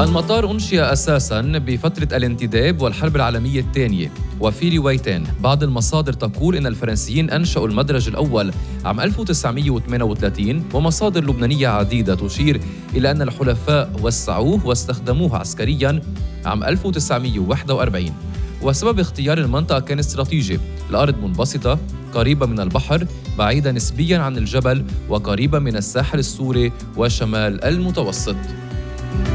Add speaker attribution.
Speaker 1: المطار أنشئ أساساً بفترة الانتداب والحرب العالمية الثانية، وفي روايتين. بعض المصادر تقول إن الفرنسيين أنشأوا المدرج الأول عام 1938، ومصادر لبنانية عديدة تشير إلى أن الحلفاء وسعوه واستخدموه عسكرياً عام 1941. وسبب اختيار المنطقة كان استراتيجي، الأرض منبسطة، قريبة من البحر، بعيدة نسبياً عن الجبل، وقريبة من الساحل السوري وشمال المتوسط.